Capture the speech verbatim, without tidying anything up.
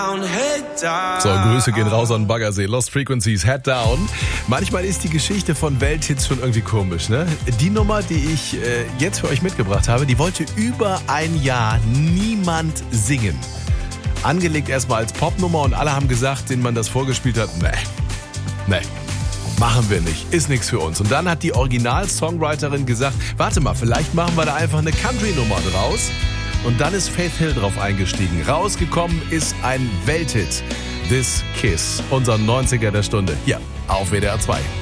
So, Grüße gehen raus an Baggersee. Lost Frequencies, Head Down. Manchmal ist die Geschichte von Welthits schon irgendwie komisch, ne? Die Nummer, die ich äh, jetzt für euch mitgebracht habe, die wollte über ein Jahr niemand singen. Angelegt erstmal als Popnummer und alle haben gesagt, denen man das vorgespielt hat, nee, nee, machen wir nicht, ist nichts für uns. Und dann hat die Original-Songwriterin gesagt, warte mal, vielleicht machen wir da einfach eine Country-Nummer draus. Und dann ist Faith Hill drauf eingestiegen. Rausgekommen ist ein Welthit. This Kiss, unser neunziger der Stunde. Hier auf W D R zwei.